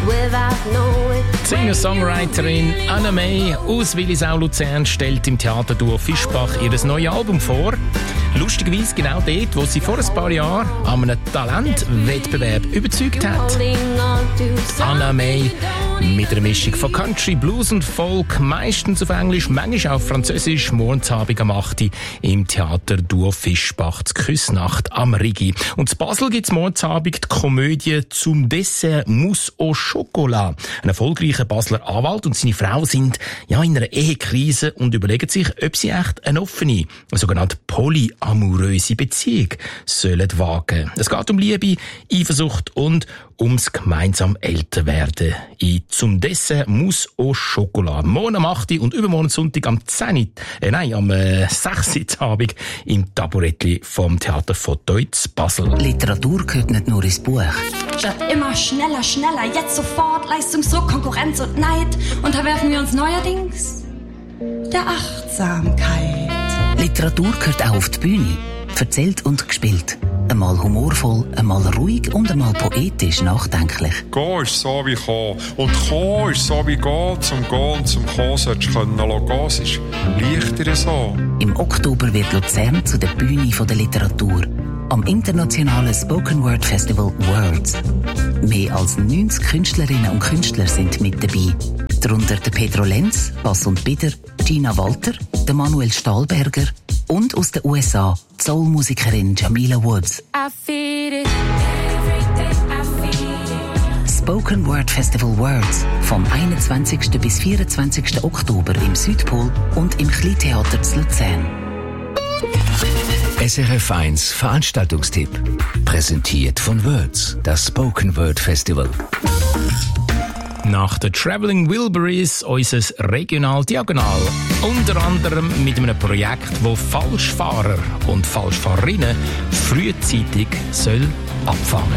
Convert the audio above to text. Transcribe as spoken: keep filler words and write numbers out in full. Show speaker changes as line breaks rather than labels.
Singer-Songwriterin Anna May aus Willisau-Luzern stellt im Theaterduo Fischbach ihr neues Album vor. Lustigerweise genau dort, wo sie vor ein paar Jahren an einem Talentwettbewerb überzeugt hat. Anna May mit einer Mischung von Country, Blues und Folk, meistens auf Englisch, manchmal auf Französisch, morgensabend am acht Uhr im Theaterduo Fischbach zur Küssnacht am Rigi. Und in Basel gibt es morgensabend die Komödie «Zum Dessert Mousse au Chocolat». Ein erfolgreicher Basler Anwalt und seine Frau sind ja in einer Ehekrise und überlegen sich, ob sie echt eine offene, eine sogenannte polyamoröse Beziehung sollen wagen. Es geht um Liebe, Eifersucht und ums gemeinsam älter werden. In «Zum Dessert Mousse au Chocolat». Morgen am acht Uhr und übermorgen Sonntag am zehn Uhr, äh, nein, am äh, sechs Uhr Abend im Taburettli vom Theater von Deutz Basel.
Literatur gehört nicht nur ins Buch.
Statt immer schneller, schneller, jetzt sofort, Leistungsdruck, Konkurrenz und Neid, unterwerfen wir uns neuerdings der Achtsamkeit.
Literatur gehört auch auf die Bühne. Erzählt und gespielt. Einmal humorvoll, einmal ruhig und einmal poetisch nachdenklich.
Gehen ist so wie kommen. Und kommen ist so wie gehen. Zum Gehen und zum Kommen solltest du können gehen. Es ist leichter so.
Im Oktober wird Luzern zu der Bühne der Literatur. Am internationalen Spoken Word Festival Words. Mehr als neunzig Künstlerinnen und Künstler sind mit dabei. Darunter der Pedro Lenz, Bass und Bieder, Gina Walter, der Manuel Stahlberger und aus den U S A die Soul-Musikerin Jamila Woods. Spoken Word Festival Words vom einundzwanzigsten bis vierundzwanzigsten Oktober im Südpol und im Kleintheater zu Luzern.
S R F eins Veranstaltungstipp. Präsentiert von Words, das Spoken Word Festival.
Nach den Traveling Wilburys unser Regional Diagonal. Unter anderem mit einem Projekt, wo Falschfahrer und Falschfahrerinnen frühzeitig soll abfangen.